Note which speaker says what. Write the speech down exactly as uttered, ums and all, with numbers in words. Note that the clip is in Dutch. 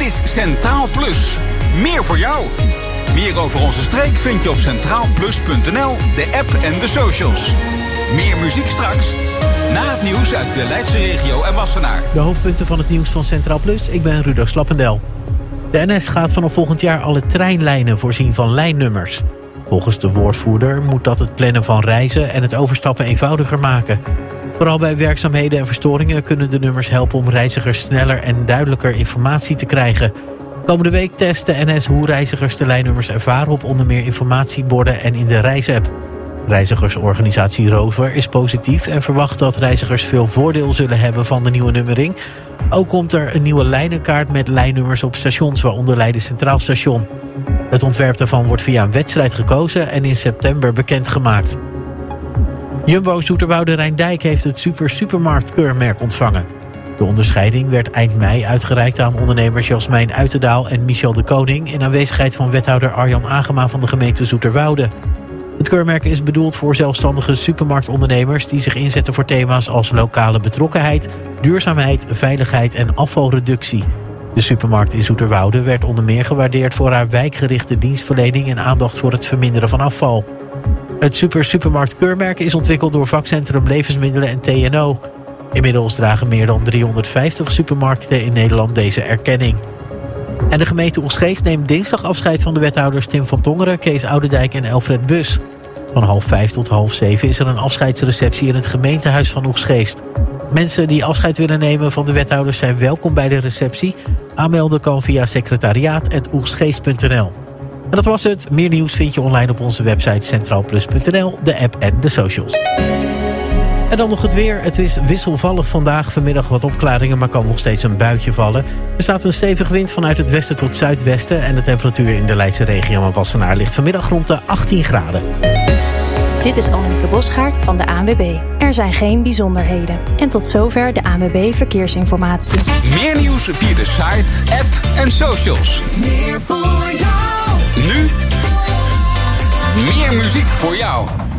Speaker 1: is Centraal Plus. Meer voor jou. Meer over onze streek vind je op centraal plus punt n l, de app en de socials. Meer muziek straks. Na het nieuws uit de Leidse regio en Wassenaar.
Speaker 2: De hoofdpunten van het nieuws van Centraal Plus. Ik ben Rudo Slappendel. De N S gaat vanaf volgend jaar alle treinlijnen voorzien van lijnnummers. Volgens de woordvoerder moet dat het plannen van reizen en het overstappen eenvoudiger maken. Vooral bij werkzaamheden en verstoringen kunnen de nummers helpen om reizigers sneller en duidelijker informatie te krijgen. Komende week test de N S hoe reizigers de lijnnummers ervaren op onder meer informatieborden en in de reisapp. Reizigersorganisatie Rover is positief en verwacht dat reizigers veel voordeel zullen hebben van de nieuwe nummering. Ook komt er een nieuwe lijnenkaart met lijnnummers op stations, waaronder Leiden Centraal Station. Het ontwerp daarvan wordt via een wedstrijd gekozen en in september bekendgemaakt. Jumbo Zoeterwoude Rijndijk heeft het Super Supermarkt-keurmerk ontvangen. De onderscheiding werd eind mei uitgereikt aan ondernemers Jasmijn Uitendaal en Michel de Koning in aanwezigheid van wethouder Arjan Agema van de gemeente Zoeterwoude. Het keurmerk is bedoeld voor zelfstandige supermarktondernemers die zich inzetten voor thema's als lokale betrokkenheid, duurzaamheid, veiligheid en afvalreductie. De supermarkt in Zoeterwoude werd onder meer gewaardeerd voor haar wijkgerichte dienstverlening en aandacht voor het verminderen van afval. Het Super Supermarkt keurmerk is ontwikkeld door vakcentrum Levensmiddelen en T N O. Inmiddels dragen meer dan driehonderdvijftig supermarkten in Nederland deze erkenning. En de gemeente Oegstgeest neemt dinsdag afscheid van de wethouders Tim van Tongeren, Kees Oudendijk en Elfred Bus. Van half vijf tot half zeven is er een afscheidsreceptie in het gemeentehuis van Oegstgeest. Mensen die afscheid willen nemen van de wethouders zijn welkom bij de receptie. Aanmelden kan via secretariaat punt oegstgeest punt n l. En dat was het. Meer nieuws vind je online op onze website centraal plus punt n l, de app en de socials. En dan nog het weer. Het is wisselvallig vandaag. Vanmiddag wat opklaringen, maar kan nog steeds een buitje vallen. Er staat een stevige wind vanuit het westen tot zuidwesten. En de temperatuur in de Leidse regio en Wassenaar ligt vanmiddag rond de achttien graden.
Speaker 3: Dit is Annemieke Bosgaard van de A N W B. Er zijn geen bijzonderheden. En tot zover de A N W B Verkeersinformatie.
Speaker 1: Meer nieuws via de site, app en socials.
Speaker 4: Meer voor jou.
Speaker 1: Nu meer muziek voor jou.